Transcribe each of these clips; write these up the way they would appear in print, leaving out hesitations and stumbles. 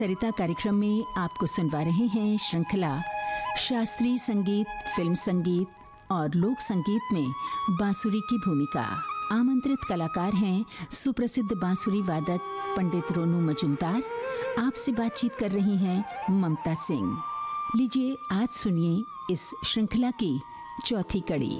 सरिता कार्यक्रम में आपको सुनवा रहे हैं श्रृंखला शास्त्रीय संगीत, फिल्म संगीत और लोक संगीत में बांसुरी की भूमिका। आमंत्रित कलाकार हैं सुप्रसिद्ध बांसुरी वादक पंडित रोनू मजूमदार। आपसे बातचीत कर रही हैं ममता सिंह। लीजिए आज सुनिए इस श्रृंखला की चौथी कड़ी।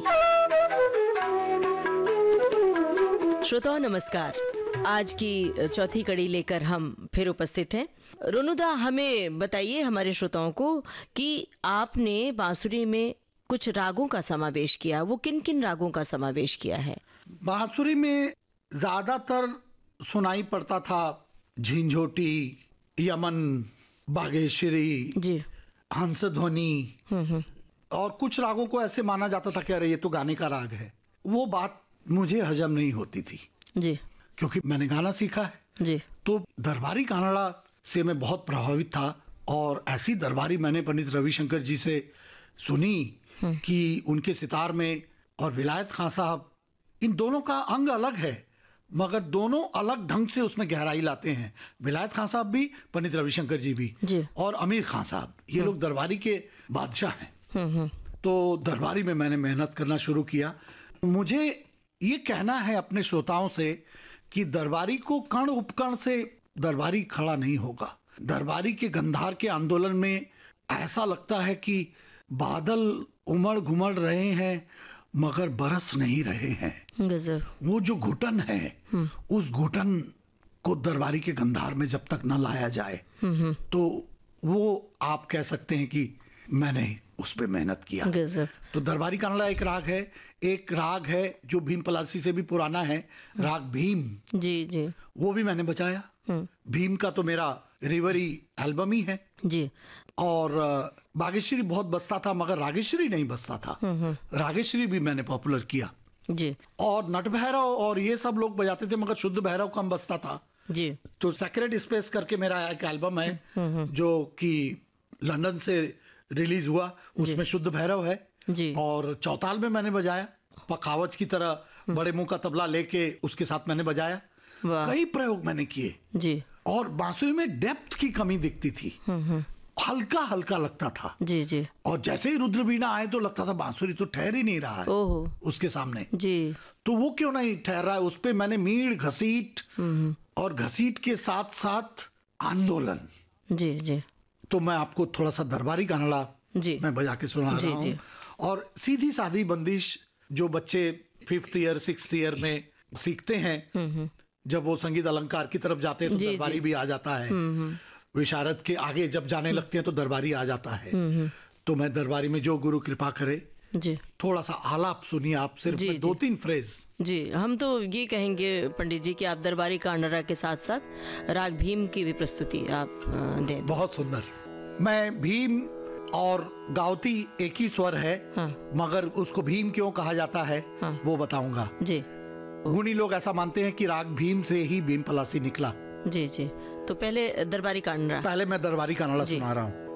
श्रोताओं नमस्कार। आज की चौथी कड़ी लेकर हम फिर उपस्थित हैं। रोनूदा, हमें बताइए हमारे श्रोताओं को कि आपने बांसुरी में कुछ रागों का समावेश किया, वो किन किन रागों का समावेश किया है? बांसुरी में ज्यादातर सुनाई पड़ता था झिंझोटी, यमन, बागेश्वरी जी, हंसध्वनि और कुछ रागों को ऐसे माना जाता था कि अरे ये तो गाने का राग है। वो बात मुझे हजम नहीं होती थी जी, क्योंकि मैंने गाना सीखा है जी। तो दरबारी कानड़ा से मैं बहुत प्रभावित था। और ऐसी दरबारी मैंने पंडित रविशंकर जी से सुनी कि उनके सितार में और विलायत खां साहब, इन दोनों का अंग अलग है मगर दोनों अलग ढंग से उसमें गहराई लाते हैं। विलायत खां साहब भी, पंडित रविशंकर जी भी जी। और अमीर खां साहब, ये लोग दरबारी के बादशाह हैं। तो दरबारी में मैंने मेहनत करना शुरू किया। मुझे ये कहना है अपने श्रोताओं से कि दरबारी को कण उपकण से दरबारी खड़ा नहीं होगा। दरबारी के गंधार के आंदोलन में ऐसा लगता है कि बादल उमड़ घुमड़ रहे हैं मगर बरस नहीं रहे हैं। गजब। वो जो घुटन है, उस घुटन को दरबारी के गंधार में जब तक न लाया जाए तो वो आप कह सकते हैं कि मैंने उस पे मेहनत किया। गजब। तो दरबारी कानड़ा एक राग है। एक राग है जो भीम पलासी से भी पुराना है, राग भीम। जी जी। वो भी मैंने बजाया। भीम का तो मेरा रिवरी एल्बम ही है जी। और बागेश्वरी बहुत बजता था मगर रागेश्वरी नहीं बजता था। रागेश्वरी भी मैंने पॉपुलर किया जी। और नट भैरव और ये सब लोग बजाते थे मगर शुद्ध भैरव कम बजता था जी। तो सेक्रेट स्पेस करके मेरा एक एल्बम है जो कि लंदन से रिलीज हुआ, उसमें शुद्ध भैरव है जी। और चौताल में मैंने बजाया, पखावज की तरह बड़े मुंह का तबला लेके उसके साथ मैंने बजाया। कई प्रयोग मैंने किए जी। और बांसुरी में डेप्थ की कमी दिखती थी, हल्का हल्का लगता था जी जी। और जैसे ही रुद्र वीणा आए तो लगता था बांसुरी तो ठहर ही नहीं रहा है ओहो। उसके सामने। जी। तो वो क्यों नहीं ठहर रहा है, उस पे मैंने मीड़ घसीट और घसीट के साथ साथ आंदोलन। जी जी। तो मैं आपको थोड़ा सा दरबारी कानड़ा जी मैं बजा के सुना रहा हूँ। और सीधी सादी बंदिश जो बच्चे 5th ईयर 6th ईयर में सीखते हैं, जब वो संगीत अलंकार की तरफ जाते हैं तो दरबारी भी आ जाता है। विशारद के आगे जब जाने लगते हैं तो दरबारी आ जाता है। तो मैं दरबारी में जो गुरु कृपा करे जी थोड़ा सा आलाप सुनिए आप, सिर्फ 2-3 फ्रेज। जी, हम तो ये कहेंगे पंडित जी कि आप दरबारी कानड़ा के साथ साथ राग भीम की भी प्रस्तुति आप दें। बहुत सुंदर। मैं भीम और गावती एक ही स्वर है, मगर उसको भीम क्यों कहा जाता है वो बताऊंगा जी। गुणी लोग ऐसा मानते हैं कि राग भीम से ही भीम पलासी निकला। जी जी। तो पहले दरबारी कानड़ा, पहले मैं दरबारी कानड़ा सुना रहा हूँ।